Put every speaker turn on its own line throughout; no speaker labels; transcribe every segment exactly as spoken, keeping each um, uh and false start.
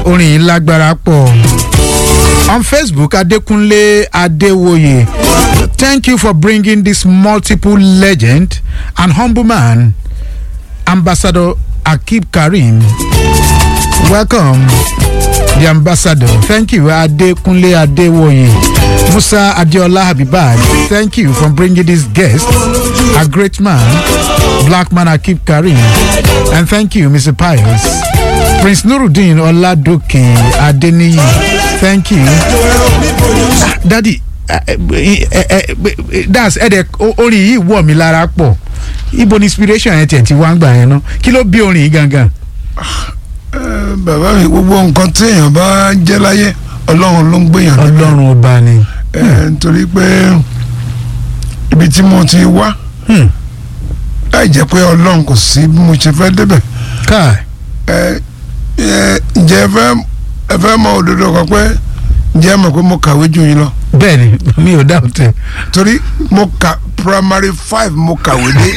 orin yìí lágbára pọ̀. On Facebook, Adekunle Adewoye, thank you for bringing this multiple legend and humble man, Ambassador Akib Karim. Welcome, the ambassador. Thank you, Adekunle Adewoye. Musa Adeola Habibad, thank you for bringing this guest, a great man, Black man Akib Karim. And thank you, Mister Pius. Prince Nuruddin Oladoke Adeniyi, thank you. Daddy, uh, uh, uh, that's Edek, orin yìí wọ̀ mí lára pọ̀. Ibo ni inspiration yẹn tiẹ̀ ti wá ń gbà yẹn náà. Kí ló bí orin yìí gangan?
Bàbá mi gbogbo nǹkan tí èèyàn bá jẹ́ láyé Ọlọ́run ló ń gbéyàn débẹ̀.
Ọlọ́run ọba ni.
Nítorí pé ibi tí mo ti wá láì jẹ́ pé Ọlọ́run kò sí bí mo ṣe fẹ́ débẹ̀.
Káà.
Ǹjẹ́ ẹ fẹ́ ẹ fẹ́ mọ òdodo kan pé ǹjẹ́ ẹ mọ̀ pé mo kàwé jù yín lọ.
Bẹ́ẹ̀ni mi ò dáhùn tẹ.
Torí mo ka primary five mo kàwé dé.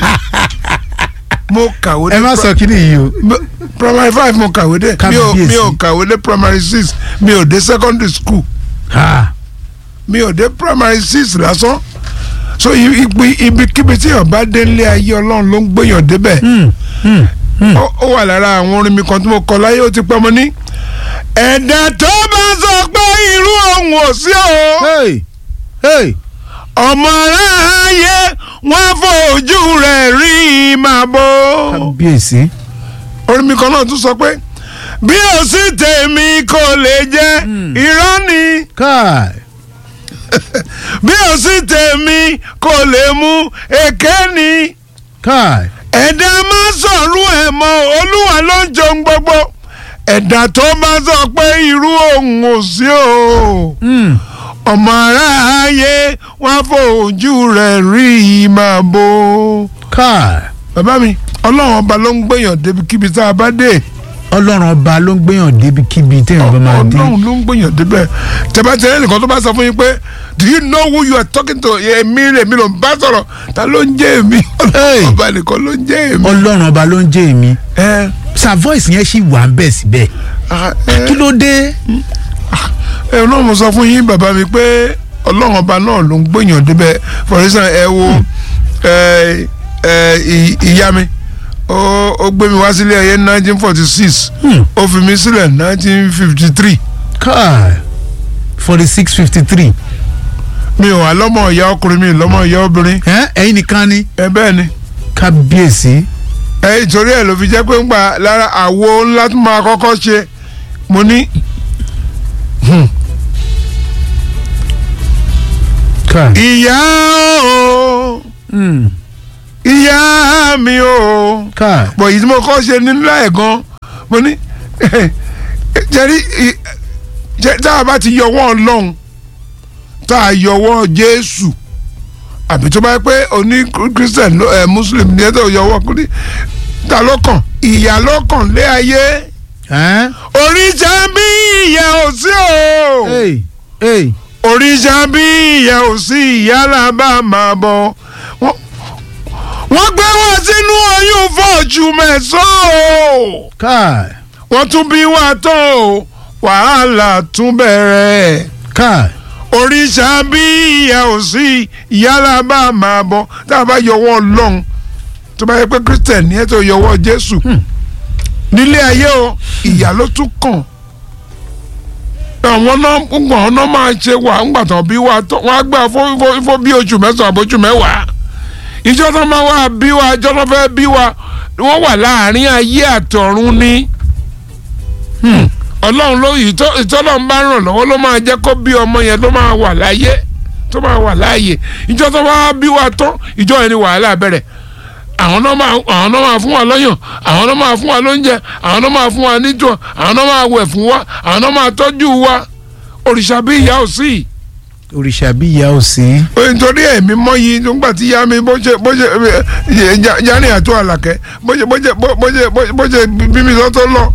mo kàwé dé.
Ẹ má sọ kíni yìí o.
Primary five mo kàwé dé. mi ò mi ò kàwé dé primary six mi ò dé secondary school. mi ò dé primary six lásán. So ibi ibikíbi tí yàn bá dé nílé ayé Ọlọ́run ló ń gbéyàn débẹ̀. Ó wà lára àwọn orin mi kan tí mo kọ láyé ó ti pẹ́ mo ní. Ẹ̀dá tó bá sọ pé irú òun ò sí o. Ọmọ aráyé wọ́n fojú rẹ̀ rí máa bọ́.
Kábíyèsí.
Orin mi kan náà tún sọ pé bí o sì tèmi kò lè jẹ́ irọ́ ni.
Káì.
Bí o sì tèmi kò lè mú èké ni.
Káì.
Ẹ̀dá máa sọ̀rọ̀ ẹ̀ mọ́ Olúwa ló ń jẹun gbogbo. Ẹ̀dá tó máa sọ pé irú òun ò sí o. Ọmọ aráyé wọ́n fojú rẹ̀ rí máa bọ́.
Káì.
Bàbá mi Ọlọ́run ọba ló ń gbéyàn débikíbi tá a bá dé.
Ọlọ́run ọba ló ń gbéyàn débikíbi téèyàn bá máa dé.
Ọlọ́run ló ń gbéyàn débẹ̀. Tẹ̀bátẹ̀rẹ́ nìkan tó bá sọ fún yín pé do you know who you are talking to? Èmi èmi ló ń bá sọ̀rọ̀ ta ló ń jẹ́ èmi. Ọlọ́run ọba nìkan ló ń jẹ́ èmi.
Ọlọ́run ọba ló ń jẹ́ èmi. Sa voice yẹn ṣì wà ń bẹ̀ síbẹ̀. Kí ló dé?
Ẹ náà mo sọ fún yín bàbá mi pé Ọlọ́run ọba náà ló ń gbéyàn débẹ̀. For instance ẹ wo ìyá mi. Ó gbé mi wá sílé ayé nineteen forty six ó fi mi sílẹ̀ nineteen fifty three.
Káì forty six fifty three.
Mi ò wá lọ́mọ ìyá ọkùnrin mi lọ́mọ ìyá obìnrin.
ẹ ẹ̀yin nìkan ni.
ẹ bẹ́ẹ̀ ni.
Kábíyèsí.
ẹ ìtorí ẹ ló fi jẹ́ pé ń gbà lára àwo ńlá tó máa kọ́kọ́ ṣe mo ní. ìyá o. ìyá mi o. bọ̀ yìí tí mo kọ́ ṣe nílá ẹ̀ gan mo ní jẹ́rí tá a bá ti yọwọ́ Ọlọ́run tá a yọwọ́ Jésù àbí tó bá yẹ pé oní Christian ẹ Muslim ní ẹ tó yọwọ́ kúndí ta lọ́kàn ìyá lọ́kàn lé ayé òrìṣà bí ìyá ò sí o òrìṣà bí ìyá ò sí ìyá làbá máa bọ̀ wọ́n gbé wọn sínú oyún fọ́ọ̀jù mẹ́sàn-án o wọ́n tún bí wá tán o wàhálà tún bẹ̀rẹ̀ òrìṣà bí ìyá ò sí ìyá làbá máa bọ̀ tá a bá yọwọ́ Ọlọ́run tó bá yẹ pé Christian ní ẹ tó yọwọ́ Jésù nílé ayé o ìyá ló tún kàn àwọn náà gbọ̀n náà máa ṣe wà ńgbà tán bí wá tán wọ́n á gbà fún bí oṣù mẹ́sàn-án àbójú mẹ́wàá ìjọ tó máa wá bí wa ìjọ tó fẹ́ bí wa wọ́n wà láàrin ayé àtọ̀run ni Ọlọ́run ló ìtọ́lọ́run bá ràn lọ́wọ́ ló máa jẹ́ kó bí ọmọ yẹn tó máa wà láyé tó máa wà láàyè ìjọ tó máa bí wa tán ìjọ yẹn ni wàhálà bẹ̀rẹ̀ àwọn náà máa àwọn náà máa fún wa lọ́yàn àwọn náà máa fún wa lóúnjẹ àwọn náà máa fún wa níjọ àwọn náà máa wẹ̀ fún wa àwọn náà máa tọ́jú wa òrìṣà bí ìyá ò sí.
òrìṣà bí ìyá ò sí.
nítorí ẹ̀mí mọ́ yìí nígbà tí ìyá mi bó ṣe bó ṣe Jani àtó Àlàkẹ́ bó ṣe bó ṣe bó ṣe bó ṣe bí mi tó tó lọ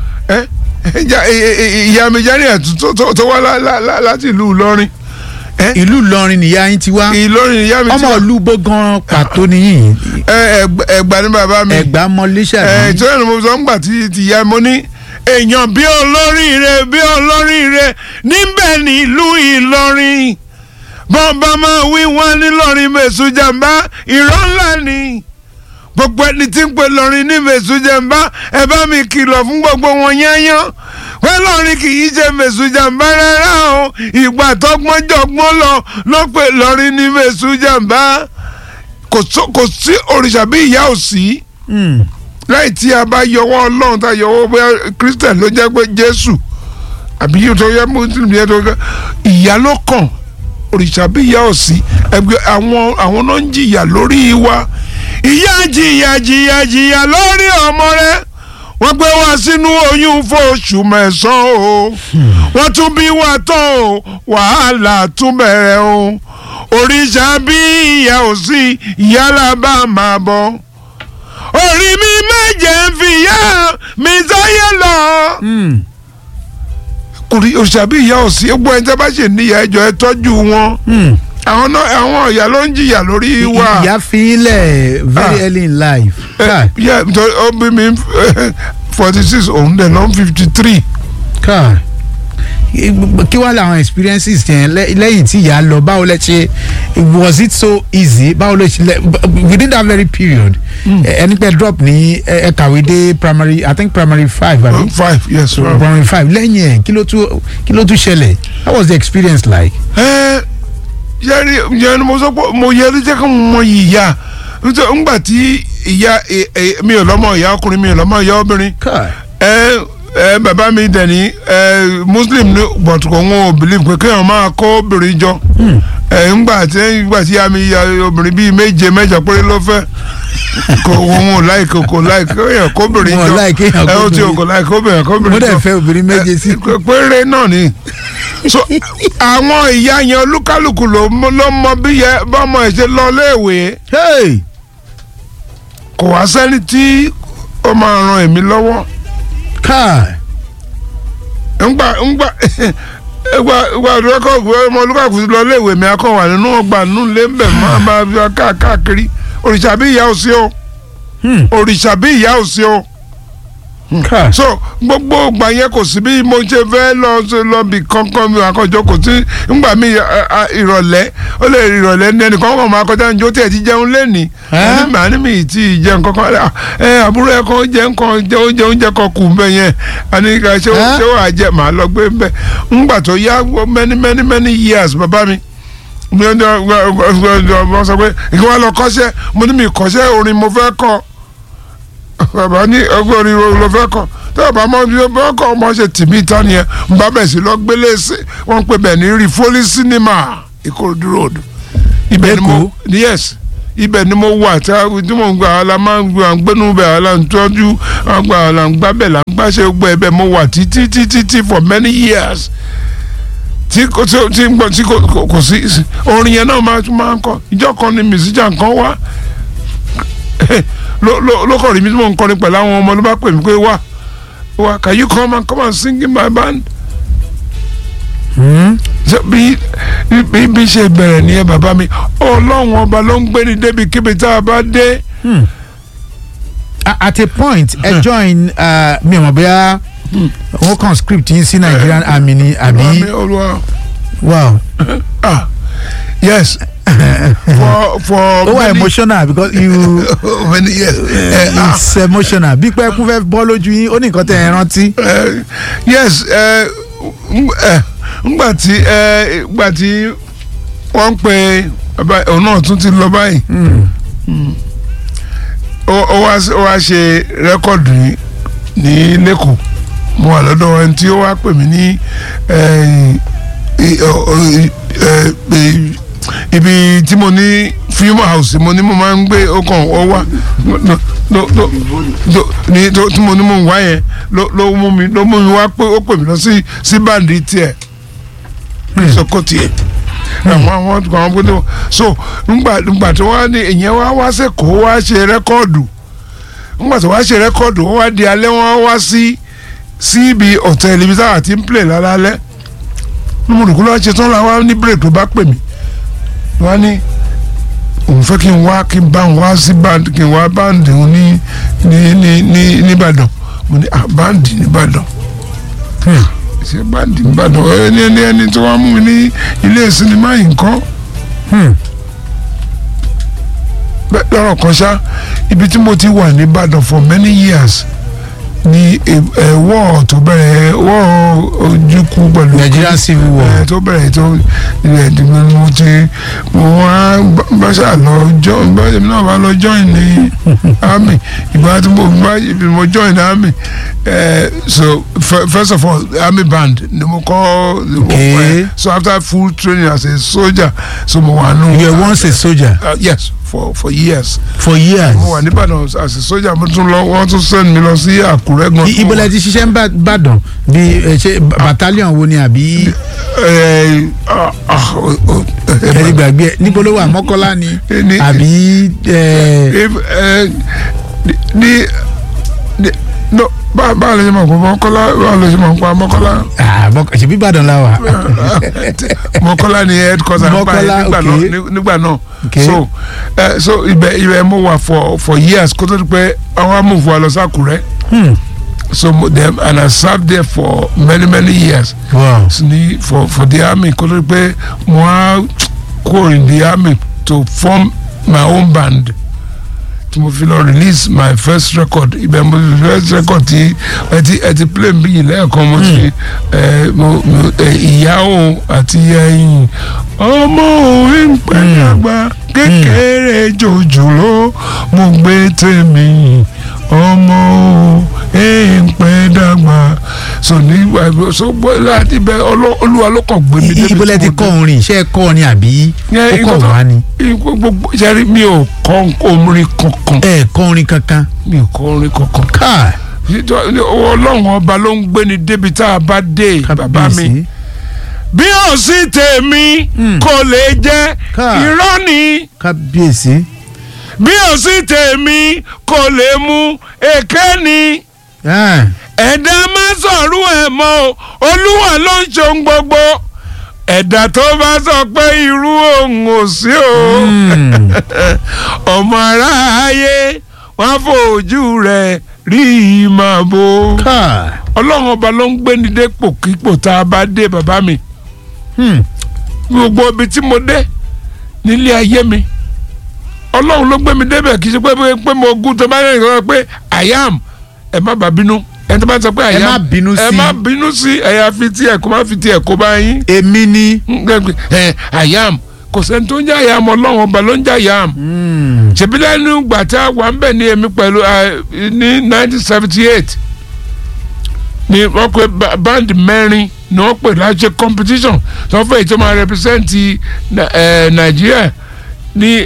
ìyá mi Jani àtó tó wá láti ìlú Ìlọrin.
ìlú Ìlọrin nìyá yín ti wá.
Ìlọrin nìyá mi ti wá.
ọmọ ìlú bógan pàtó nìyí.
Ẹ̀gbá ni bàbá mi.
Ẹ̀gbá mọ lẹ́sà
ni. ìtọ́jú ẹni mo sọ ń gbà tí ìyá mo ní èèyàn bí olóríire bí olóríire níbẹ̀ nílùú Ìlọrin bọ́ńbà máa wí wọ́n nílọrin mẹ̀sùn jàmbá irọ́ ńlá ni gbogbo ẹni tí ń pè lọrin ní mẹ̀sùn jàmbá ẹ bá mi kìlọ̀ fún gbogbo wọn yányán wọ́n lọrin kì í ṣe mẹ̀sùn jàmbá rárá o ìgbà tọ́gbọ́n jọgbọ́n lọ ló pè lọrin ní mẹ̀sùn jàmbá kò sí òrìṣà bí ìyá ò sí láì tí a bá yọwọ́ ọlọ́run tá a yọwọ́ bóyá Christian ló jẹ́ pé Jésù àbí yóò tó yẹ Muslim yẹn tó yẹ ìyá ló kàn òrìṣà bí ìyá ò sí ẹgbẹ́ àwọn àwọn náà ń jìyà lórí wa ìyá jìyà jìyà jìyà lórí ọmọ rẹ wọ́n gbé wá sínú oyún fóṣù mẹ́sàn-án o wọ́n tún bí wá tán o wàhálà tún bẹ̀rẹ̀ o òrìṣà bí ìyá ò sí ìyá là bá máa bọ̀ orí mi méje ń fi ìyá mi sáyé lọ. kùrì òrìṣà bí ìyá ò sí gbogbo ẹni tí a bá ṣe níyà ẹjọ́ ẹ tọ́jú wọn àwọn náà àwọn ìyá ló ń jìyà lórí wa.
ìyá fi ilẹ̀ very early in life.
yẹ nítorí ó bí mi forty six òun dẹ̀ lọ́n fifty three.
kí wàá làwọn experiences yẹn lẹ́yìn tí ìyá lọ báwo lẹ ṣe was it so easy báwo lẹ ṣe within that very period ẹni pẹ́ drop ní ẹ kàwé dé primary I think primary five.
Uh, five yes
so, primary five lẹ́yìn ẹ̀ kí ló tún kí ló tún ṣẹlẹ̀ how was the experience like.
Uh, yẹri yẹri mo sọ pé mo yẹri jẹ́ kí mo mọ ìyá nígbà tí ìyá mi ò lọ́mọ ìyá ọkùnrin mi ò lọ́mọ ìyá obìnrin ẹ ẹ bàbá mi dẹ̀ ní ẹ Muslim ní but kò ń wọ́n believe pé kéèyàn máa kó obìnrin jọ ẹ ńgbà tí ńgbà tí ya mi ya obìnrin bíi méje mẹ́jọ péré ló fẹ́ kò wọn ò láì kò kò láì kéèyàn kó obìnrin jọ ẹ ó ti kò láì kó obìnrin kó obìnrin jọ
mo dẹ̀ fẹ́ obìnrin méje sí.
péré náà ni so àwọn ìyá yẹn olúkálùkù ló mọ bí yẹ bọ́mọ ẹ̀ ṣe lọ léèwé kò wá sẹ́ni tí ó máa ran èmi lọ́wọ́.
káà.
ńgbà ńgbà ńgbà ńgbà rẹ́kọ̀dù ọmọ olúkálùkù lọ léèwé mi akọ̀ wà nínú ọgbà nínú ilé ń bẹ̀ máa bá a káàkiri òrìṣà bí ìyá ò sí o òrìṣà bí ìyá ò sí o. so gbogbo ìgbà yẹn kò sí bí mo ṣe fẹ́ lọ lọ bí kankan mi àkọjọ kò sí ńgbà mi ìrọ̀lẹ́ ó lè ìrọ̀lẹ́ ní ẹnìkan kàn máa kọjá ní ó tiẹ̀ ti jẹun lẹ́nìí ẹni màá ní mi ti jẹun kankan ẹ àbúrò ẹ kan jẹ nǹkan jẹ oúnjẹ oúnjẹ kan kù mbẹ yẹn àní ká ṣé ṣé wàá jẹ màá lọ gbé mbẹ ńgbà tó yá many many many years bàbá mi mi ò ní ọ sọ pé ìgbà wa lọ kọ́ṣẹ́ mo ní mi kọ́ṣẹ́ orin mo fẹ́ kọ́ bàbá ní ọgbẹ́ orin ló fẹ́ kọ́ tí bàbá mọ bí wọ́n kọ́ ọmọ ṣe tì mí tán nìyẹn n bá bẹ̀ sí lọ gbélé sí wọ́n pè bẹ̀ ní Rifoli cinema Ìkòròdú road ibẹ̀ ni mo yes ibẹ̀ ni mo wà tí mo ń gba àlà máa ń gba gbẹ́nu bẹ̀ àlà ń tọ́jú àgbà àlà ń gbá bẹ̀ là ń gbá ṣe gbọ́ ẹbẹ̀ mo wà títí títí tí for many years tí kò tí tí kò sí orin yẹn náà máa ń kọ ìjọ kan ni musician kan wá lókọ̀ rí mi tí mo ń kọrin pẹ̀lú àwọn ọmọ ló bá pè mí pé wá wá can you come and come and sing in my band. bí bí bí ṣe bẹ̀rẹ̀ nìyẹn bàbá mi ọlọ́run ọba ló ń gbé ní débi kíbi tá a bá dé.
at a point ẹ join mi ò mọ̀ bóyá wọ́n kàn script yín sí Nigerian Army ni àbí. wow.
ah yes. for for
oh many, emotional because you
many years
uh, it's uh, emotional bí pé kún fẹ́ bọ́ lójú yín ó ní nǹkan tẹ́ ẹ rántí.
yes ngbà tí ngbà tí wọ́n ń pe òun náà tún ti lọ báyìí ó wá ṣe rẹ́kọ̀dù ní lẹ́kọ̀ọ́ mo wà lọ́dọ̀ ẹni tí ó wá pè mí ní ibi tí mo ní film house mo ní mo máa ń gbé ọkàn ọwá ní tí mo ní mo ń wá yẹn ló mú mi ló mú mi wá pé ó pè mí lọ sí sí báńdì tiẹ̀ sọkọ tiẹ̀ àwọn àwọn àwọn gbọ́dọ̀ so nígbà nígbà tí wọ́n ní ìyẹn wá wá sẹ́kọ̀ọ́ wá ṣe rẹ́kọ́ọ̀dù nígbà tí wọ́n ṣe rẹ́kọ́ọ̀dù wọ́n wá di alẹ́ wọ́n wá sí sí ibi hòtẹ́ẹ̀lì ibi táwọn ti ń play lálẹ́ mo rò kó lọ́wọ́ ṣe tán láwọn ní break tó bá pè mí wọ́n ní òun fẹ́ kí n wá kí n bá ń wá sí báńdì kí n wá báńdì òun ní ní ní ní nìbàdàn mo ní ah báńdì nìbàdàn ṣe báńdì ìbàdàn ẹni ẹni ẹni tí wọ́n mú mi ní ilé sinimá yìí nǹkan. lọ́rọ̀ kan ṣá ibi tí mo ti wà ní Ìbàdàn for many years ní wọ́ọ̀ tó bẹ̀rẹ̀ wọ́ọ̀ ojúkú pẹ̀lú
Nigeria Civil War
tó bẹ̀rẹ̀ tó ilẹ̀ ìdìbò mo ti mo wá báṣà lọ join báṣà náà wá lọ join ní army ìgbà tí mo bá mo join ní army so first of all army band ni mo kọ́
okay.
So after full training as a soldier so mo wà nù.
you were once a soldier.
Uh, yes for for years.
for years.
mo wà ní Ìbàdàn as a soldier mo tún lọ wọ́n tún send mi lọ sí Àkúrẹ́ gan.
ibo la ti ṣiṣẹ́ ń Ìbàdàn bí ṣe battalion wo ni àbí. ẹni gbàgbé ẹ níbo ló wà Mọ́kọ́lá ni àbí.
ní no báwo lè ṣe mọ̀ pé Mọ́kọ́lá báwo lè ṣe mọ̀ pa Mọ́kọ́lá.
ṣèbí Ìbàdàn la wà.
Mọ́kọ́lá ni headquarter nígbà náà so uh, so ibẹ̀ ibẹ̀ mo wà for for years kó tó di pé àwọn amúfò wa lọ sí Àkúrẹ́. So them and I served there for many many years.
Wow.
So, for for the army kó tó di pé mo á go in the army to form my own band. Tí mo fi lọ release my first record ibẹ̀ mo first record ti ẹ ti ẹ ti play mi yìí lẹ́ẹ̀kan mo ti ẹ mo ìyá o àti ẹyin ọmọ òun pẹ̀lú àgbà kékeré jòjòló mo gbé tèmi ọmọ òun pẹ̀lú dàgbà so nígbà so láti bẹ Olúwa ló kàn gbé mi débi.
ibo lẹ ti kọ́ orin iṣẹ́ kọ́ ni àbí ó kọ̀ wá ni.
gbogbo sẹ́rí mi ò kọ́ orin kankan.
ẹ kọ́ orin kankan.
mi ò kọ́ orin kankan.
káà.
Ọlọ́run ọba ló ń gbé ni débi tá a bá dé bàbá mi. bí ó sì tèmi kò lè jẹ́ irọ́ ni.
kábíyèsí.
bí ó sì tèmi kò lè mú èké ni. ẹ̀dá má sọ̀rọ̀ ẹ̀ mọ́ Olúwa ló ń ṣe ohun gbogbo ẹ̀dá tó bá sọ pé irú òun ò sí o ọmọ aráyé wọ́n fojú rẹ̀ rí i máa bo. Ọlọ́run ọba ló ń gbé ní dépò kípò tá a bá dé bàbá mi. gbogbo ibi tí mo dé nílé ayé mi Ọlọ́run ló gbé mi débẹ̀ kì í ṣe pé pé mo gún tó bá rẹ̀ sọ pé I am ẹ má bà bínú ẹ tó bá sọ pé I am
ẹ má bínú sí
ẹ má bínú sí ẹ̀yà fi tí ẹ̀ kó má fi tí ẹ̀ kó bá yín.
èmi ni.
ẹ I am kò sẹ́ni tó ń jẹ́ I am Ọlọ́run ọba ló ń jẹ́ I am. ṣèbí lẹ́nu ìgbà tí a wà ń bẹ̀ ní èmi pẹ̀lú ní nineteen seventy eight ni wọ́n pe band mẹ́rin ni wọ́n pè láṣẹ competition tó fẹ́ tó máa represent Nàìjíríà ní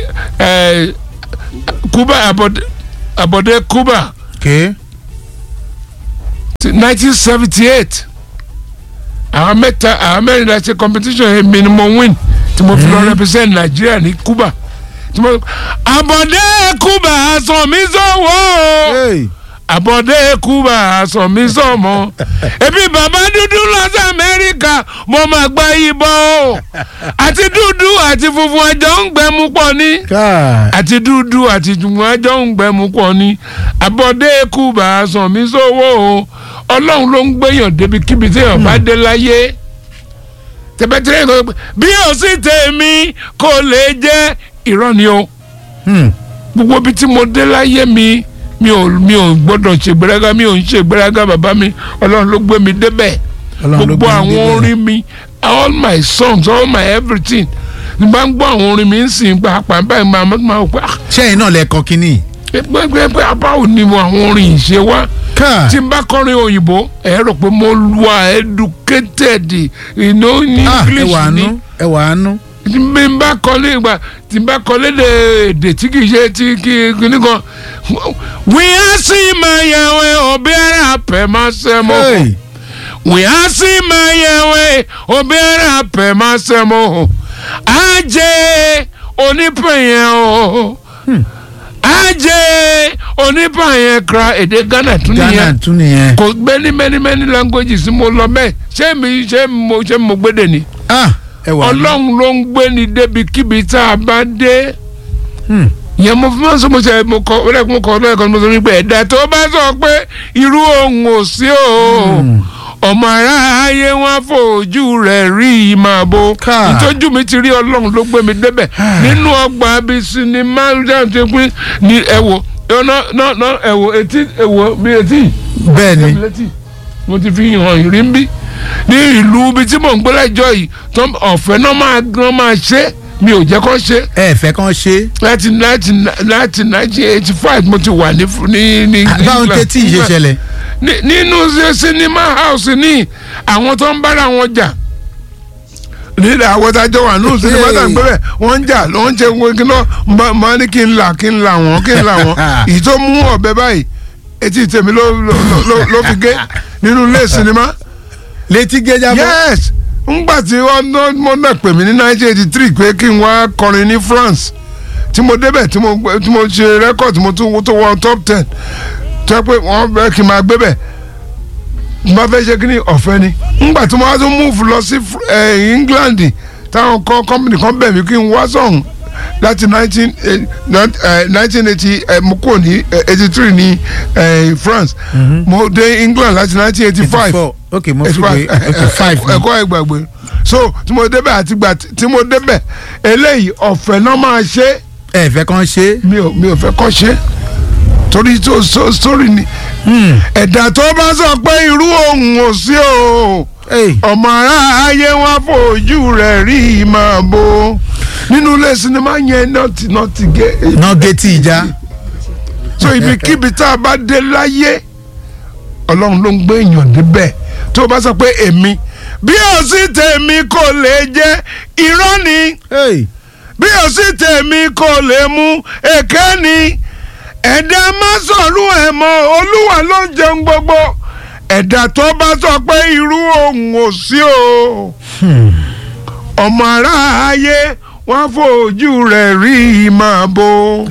Cuba Abode Cuba.
Okay.
nineteen seventy eight àwọn mẹ́ta àwọn mẹ́rin láṣẹ competition yẹn mi ni mo win tí mo fi lọ represent Nàìjíríà ní Cuba. Abode Cuba sọ mi sọ̀wọ́ Abode Cuba sọ mi sọ̀mọ́ ebi bàbá dúdú lọ sí Amẹ́ríkà mo máa gba ìbọn o àti dúdú àti funfun ẹjọ́ ń gbẹmú pọ̀ ní àti dúdú àti funfun ẹjọ́ ń gbẹmú pọ̀ ní Abode Cuba sọ mi sọ̀wọ́ o Ọlọ́run ló ń gbéyàn débi kíbi tí èèyàn bá dé láyé tẹ̀bẹ́tẹ̀rẹ́ ìkọ́ bí o sì tèmi kò lè jẹ́ irọ́ ni o gbogbo ibi tí mo dé láyé mi mi ò mi ò gbọ́dọ̀ ṣe gbéraga mi ò ń ṣe gbéraga bàbá mi Ọlọ́run ló gbé mi débẹ̀ gbogbo àwọn orin mi all my songs all my everything n bá ń gbọ́ àwọn orin mi ń sìn pàápàá báyìí máa máa wò pé.
ṣẹ́yìn náà lẹ kọ kínní.
pé abáwo ni mo àwọn orin ìṣe wá tí n bá kọrin òyìnbó ẹ rò pé mo wà educated you know in English ni.
ẹ wà á nú.
tí n bá kọ́lé ìgbà tí n bá kọ́lé èdè tí kì í ṣe tí kì í nìkan wíyá sí máa yẹwé òbí ara pẹ̀ máa ṣe mọ́ wíyá sí máa yẹwé òbí ara pẹ̀ máa ṣe mọ́ ajé onípẹ̀yẹ o ajé onípẹ̀yẹ kra èdè Ghana tún nìyẹn kò gbé ní many many languages mo lọ bẹ́ẹ̀ ṣé mi ṣé mo ṣé mo gbédè ni. Ọlọ́run ló ń gbé ni débi kíbi tá a bá dé. Ìyẹn mo fi máa ń sọ mo ṣe mo kọ ọ̀rẹ́ mo kọ ọ̀rẹ́ kan mo sọ wípé ẹ̀dá tó bá sọ pé irú ohun ò sí o ọmọ aráyé wọn fojú rẹ̀ rí i máa bo ìtọ́jú mi ti rí ọlọ́run ló gbé mi débẹ̀ nínú ọgbà bíi sinimá jáde pé ní ẹ̀wọ̀ ẹ̀wọ̀ etí ẹ̀wọ̀ bí etí.
bẹ́ẹ̀ni
mo ti fi hàn ìrí ń bí ní ìlú ibi tí mò ń gbé lẹ́jọ́ yìí ọ̀fẹ́ náà máa gan máa ṣe mi ò jẹ́ kán ṣe.
ẹ fẹ́ kán ṣe.
láti láti láti nineteen eighty five mo ti wà ní ní ní.
báwo tẹ́tí yìí ṣe ṣẹlẹ̀.
nínú cinema house ní àwọn tó ń bára wọn jà nílẹ̀ àwọn tájọ́ wà nínú sinimá tá à ń gbé bẹ́ẹ̀ wọ́n ń jà ló ń ṣe kí náà máa ní kí n là kí n là wọ́n kí n là wọ́n èyí tó mú ọ̀bẹ báyìí etí tèmi ló ló fi gé nínú ilé sinimá.
létí gé jábọ́.
yes ngbà tí wọ́n mọ̀ náà pè mí ní nineteen eighty three pé kí n wá kọrin ní France tí mo débẹ̀ tí mo tí mo ṣe rẹ́kọ̀dì mo tún tó wọ top ten tó pé wọ́n bẹ́ẹ̀ kí n máa gbé bẹ̀ n bá fẹ́ ṣe kí ni ọ̀fẹ́ ni ngbà tí mo wá tún move lọ sí England táwọn kọ́ company kan bẹ̀ mí kí n wá sọ̀hún láti nineteen eighty mo kúrò ní eighty three ní France mo dé England láti nineteen eighty five
ok mo fi gbé ok five ni
ẹ̀kọ́ ìgbàgbé so tí mo débẹ̀ àti gbà tí mo débẹ̀ eléyìí ọ̀fẹ́ náà máa ṣe.
ẹ fẹ́ kàn ṣe.
mi ò mi ò fẹ́ kàn ṣe torí tó so story ni. ẹ̀dá tó bá sọ pé irú òun ò sí o ọmọ aráyé wọn fojú rẹ̀ rí i máa bo nínú ilé sinimá yẹn náà ti náà ti gé.
náà gé tí ìjà.
so ibikíbi tá a bá dé láyé ọlọ́run ló ń gbé èèyàn débẹ̀ tó bá sọ pé èmi bí o sì tèmi kò lè jẹ́ irọ́ ni bí o sì tèmi kò lè mú èké ni ẹ̀dá má sọ̀rọ̀ ẹ̀ mọ́ olúwa ló ń jẹun gbogbo ẹ̀dá tó bá sọ pé irú òun ò sí o ọmọ aráyé wọ́n fojú rẹ̀ rí i máa bo.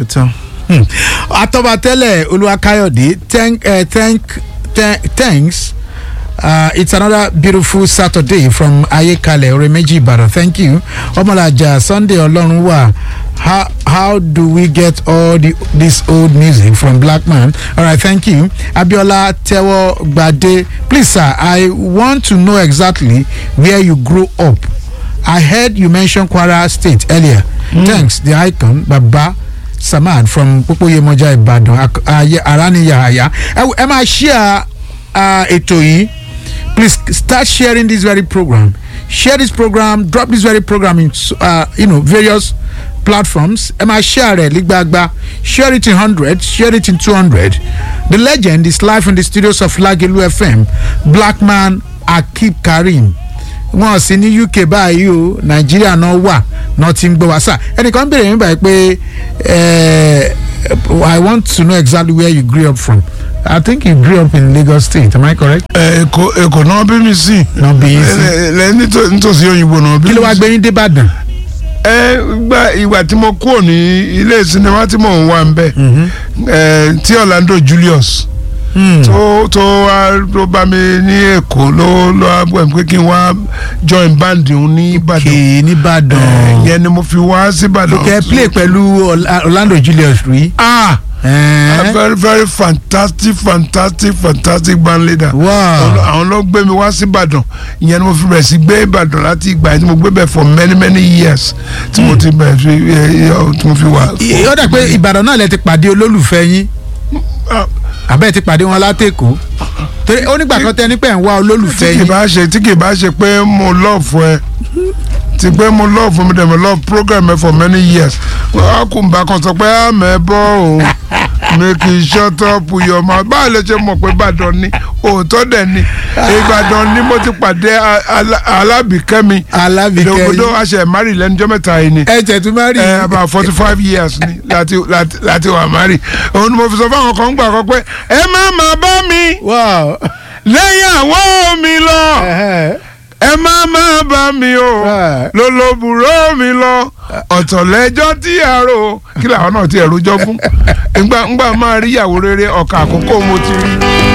atọ́ba tẹ́lẹ̀ Olúwakáyọ̀dé thank uh, thank thanks. Uh, it's another beautiful Saturday from Ayekale Oremeji Ibadan. Thank you. Omolaja Sunday Olorunwa. How how do we get all the this old music from Black Man? All right, thank you. Abiola Tewo Gbade. Please, sir, I want to know exactly where you grew up. I heard you mention Kwara State earlier. Mm. Thanks. The icon Baba Saman from Popoyemoja Ibadan. Arani Yahaya. Am I share uh, Etoyi? Please start sharing this very program. Share this program. Drop this very program in uh, you know various platforms. Am I share it? Ligbagba. Share it in hundred. Share it in two hundred. The legend is live in the studios of Lagelu F M. Black Man Akib Karim. Wọ́n sì ní U K báyìí o Nàìjíríà náà wà náà ti ń gbọ́ wá sá ẹnìkan béèrè mi báyìí pé I want to know exactly where you grew up from. I think you grew up in Lagos State, am I correct?
Èkó Èkó náà bí mi sí.
náà bí yín sí.
lẹ nítòsí òyìnbó náà bí mi sí.
kí ló wá gbé yín dé Ìbàdàn?
ẹ gba ìgbà tí mo kúrò ní ilé sinimá tí mò ń wà ń bẹ̀ tí Orlando Julius tó tó wá tó bá mi ní Èkó ló ló wá pé kí n wá join band òun ní Ìbàdàn.
kì í ní Ìbàdàn.
yẹn ni mo fi wá sí Ìbàdàn.
kẹ́ play pẹ̀lú Orlando Julius rí.
ah a very very fantastic fantastic fantastic band leader.
wow
àwọn ló gbé mi wá sí Ìbàdàn ìyẹn ni mo fi bẹ̀rẹ̀ sí gbé Ìbàdàn láti ìgbà yẹn tí mo gbé bẹ̀ for many many years tí mo ti bẹ̀rẹ̀ sí tí mo fi wá.
ó dà pé Ìbàdàn náà lẹ ti pàdé olólùfẹ́ yín àbẹ́ ti pàdé wọn látẹ̀kọ́ torí onígbà kan tẹ́ ní pé ń wá olólùfẹ́ yín.
tí kì bá ṣe tí kì bá ṣe pé mo love ẹ ti pé mo love mi dẹ̀ mo love program ẹ for many years ọkùnrin kan sọ pé àmọ́ ẹ bọ́ o make you shut up your mouth báwo lè ṣe mọ̀ pé Ìbàdàn ni òótọ́ dẹ̀ ni Ìbàdàn ni mo ti pàdé Alábìkẹ́mi
Alábìkẹ́mi
ìdòwòdó àṣẹ mari lẹ́nujọ́ mẹ́ta yìí ni
ẹ jẹ́ tún mari
ẹ about forty five years ni láti láti láti wà mari òun ni mo fi sọ fáwọn kan gbà kọ pé ẹ má má bá mi lẹ́yìn àwọn mi lọ ẹ má má bá mi o lólobùrọ́ mi lọ ọ̀tọ̀ lẹ́jọ́ tí a rò kí làwọn náà ti ẹ̀rọ jọ fún ngbà ngbà máa rí ìyàwó rere ọ̀kà àkókò mo ti rí.